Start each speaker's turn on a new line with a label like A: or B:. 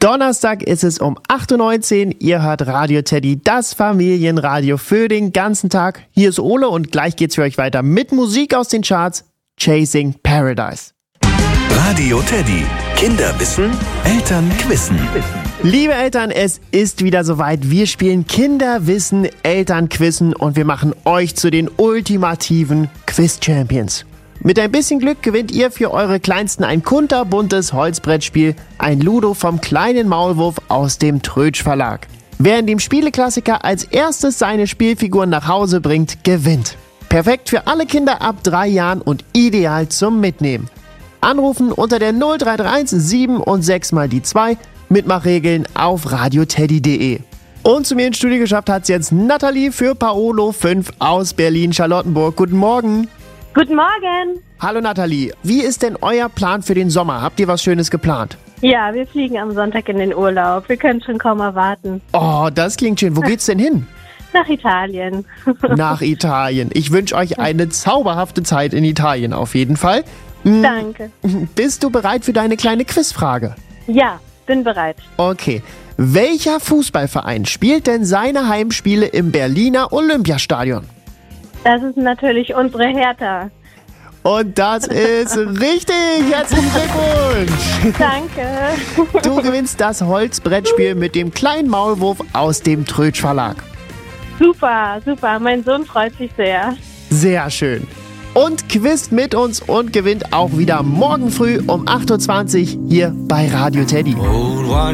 A: Donnerstag ist es um 8.19 Uhr. Ihr hört Radio Teddy, das Familienradio für den ganzen Tag. Hier ist Ole und gleich geht's für euch weiter mit Musik aus den Charts. Chasing Paradise.
B: Radio Teddy. Kinder wissen, Eltern quissen.
A: Liebe Eltern, es ist wieder soweit. Wir spielen Kinderwissen, Elternquissen und wir machen euch zu den ultimativen Quiz-Champions. Mit ein bisschen Glück gewinnt ihr für eure Kleinsten ein kunterbuntes Holzbrettspiel, ein Ludo vom kleinen Maulwurf aus dem Trötsch Verlag. Wer in dem Spieleklassiker als erstes seine Spielfiguren nach Hause bringt, gewinnt. Perfekt für alle Kinder ab 3 Jahren und ideal zum Mitnehmen. Anrufen unter der 0331 7 und 6 mal die 2, Mitmachregeln auf radioteddy.de. Und zu mir ins Studio geschafft hat's jetzt Nathalie für Paolo 5 aus Berlin-Charlottenburg. Guten Morgen.
C: Guten Morgen.
A: Hallo Nathalie, wie ist denn euer Plan für den Sommer? Habt ihr was Schönes geplant?
C: Ja, wir fliegen am Sonntag in den Urlaub. Wir können schon kaum erwarten.
A: Oh, das klingt schön. Wo geht's denn hin?
C: Nach Italien.
A: Nach Italien. Ich wünsche euch eine zauberhafte Zeit in Italien auf jeden Fall.
C: Danke.
A: Bist du bereit für deine kleine Quizfrage?
C: Ja, bin bereit.
A: Okay. Welcher Fußballverein spielt denn seine Heimspiele im Berliner Olympiastadion?
C: Das ist natürlich unsere Hertha.
A: Und das ist richtig. Herzlichen Glückwunsch.
C: Danke.
A: Du gewinnst das Holzbrettspiel mit dem kleinen Maulwurf aus dem Trötsch Verlag.
C: Super, super. Mein Sohn freut sich sehr.
A: Sehr schön. Und quizt mit uns und gewinnt auch wieder morgen früh um 8.20 Uhr hier bei Radio Teddy.